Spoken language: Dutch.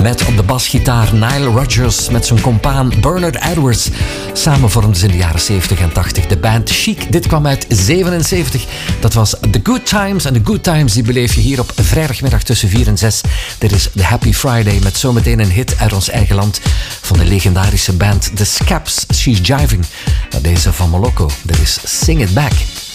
Met op de basgitaar Nile Rodgers met zijn compaan Bernard Edwards. Samen vormden ze in de jaren 70 en 80 de band Chic. Dit kwam uit 77. Dat was The Good Times. En The Good Times die beleef je hier op vrijdagmiddag tussen 4 en 6. Dit is The Happy Friday met zometeen een hit uit ons eigen land van de legendarische band The Scaps. She's Jiving. Deze van Moloko. Dit is Sing It Back.